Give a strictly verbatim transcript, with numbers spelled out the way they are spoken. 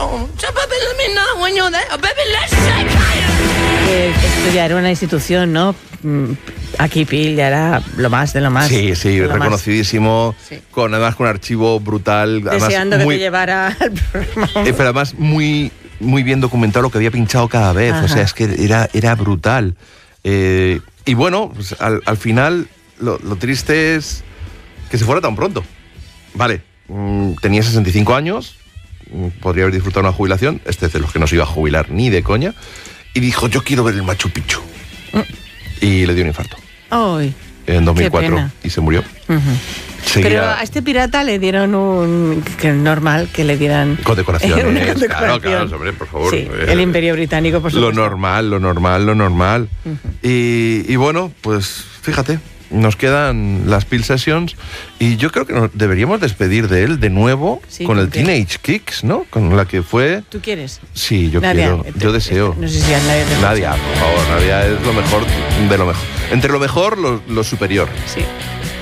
no. Que estudiar en una institución, ¿no? Aquí Pil ya era lo más de lo más. Sí, sí, reconocidísimo, sí. Con además con un archivo brutal. Deseando además, muy, que te llevara al programa. Eh, pero además muy, muy bien documentado lo que había pinchado cada vez. Ajá. O sea, es que era, era brutal. Eh, y bueno, pues al, al final lo, lo triste es que se fuera tan pronto. Vale, mmm, tenía sesenta y cinco años, podría haber disfrutado una jubilación, este es de los que no se iba a jubilar ni de coña, y dijo, yo quiero ver el Machu Picchu. Mm. Y le dio un infarto. Ay, en dos mil cuatro y se murió. Uh-huh. Seguía... Pero a este pirata le dieron un... que es normal que le dieran... Condecoraciones. Una condecoración. Claro, claro, hombre, por favor. Sí, eh, el Imperio Británico, por supuesto. Lo normal, lo normal, lo normal. Uh-huh. y, y bueno, pues fíjate, nos quedan las Peel Sessions y yo creo que nos deberíamos despedir de él de nuevo sí, con el Teenage Kicks, ¿no? Con la que fue... ¿Tú quieres? Sí, yo Nadia, quiero, este, yo deseo. Este, no sé si a Nadia... Nadia, por favor, Nadia es lo mejor de lo mejor. Entre lo mejor, lo, lo superior. Sí.